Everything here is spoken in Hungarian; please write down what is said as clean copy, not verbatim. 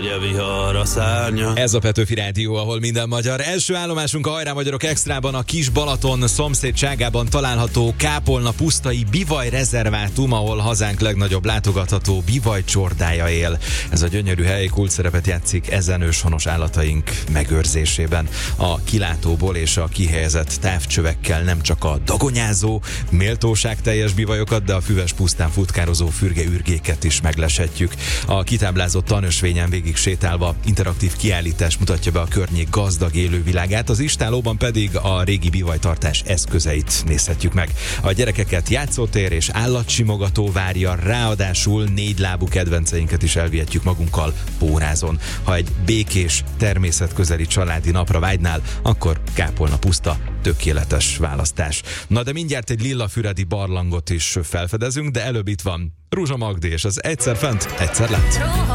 Ez a Petőfi Rádió, ahol minden magyar. Első állomásunk a Hajrá Magyarok Extrában a Kis Balaton szomszédságában található Kápolna pusztai bivaj rezervátum, ahol hazánk legnagyobb látogatható bivaj csordája él. Ez a gyönyörű hely kulcsszerepet játszik ezen őshonos állataink megőrzésében. A kilátóból és a kihelyezett távcsövekkel nem csak a dagonyázó, méltóságteljes bivajokat, de a füves pusztán futkározó fürge-ürgéket is megleshetjük. A kitáblázott tanösvényen végig sétálva interaktív kiállítás mutatja be a környék gazdag élővilágát, az istálóban pedig a régi bivajtartás eszközeit nézhetjük meg. A gyerekeket játszótér és állatsimogató várja, ráadásul 4 lábú kedvenceinket is elvihetjük magunkkal pórázon. Ha egy békés, természetközeli családi napra vágynál, akkor Kápolna puszta tökéletes választás. Na de mindjárt egy lillafüredi barlangot is felfedezünk, de előbb itt van Ruzsa Magdi és az Egyszer fent, egyszer lent.